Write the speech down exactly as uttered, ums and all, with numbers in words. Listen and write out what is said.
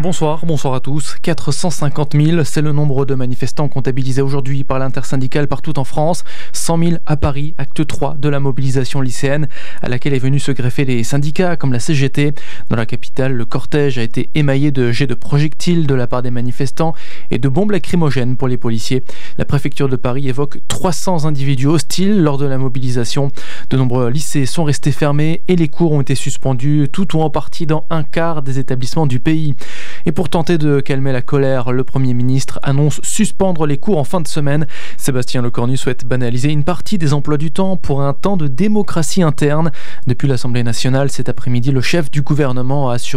Bonsoir, bonsoir à tous. quatre cent cinquante mille, c'est le nombre de manifestants comptabilisés aujourd'hui par l'intersyndicale partout en France. cent mille à Paris, acte trois de la mobilisation lycéenne, à laquelle est venu se greffer les syndicats comme la C G T. Dans la capitale, le cortège a été émaillé de jets de projectiles de la part des manifestants et de bombes lacrymogènes pour les policiers. La préfecture de Paris évoque trois cents individus hostiles lors de la mobilisation. De nombreux lycées sont restés fermés et les cours ont été suspendus, tout ou en partie dans un quart des établissements du pays. Et pour tenter de calmer la colère, le Premier ministre annonce suspendre les cours en fin de semaine. Sébastien Lecornu souhaite banaliser une partie des emplois du temps pour un temps de démocratie interne. Depuis l'Assemblée nationale, cet après-midi, le chef du gouvernement a assuré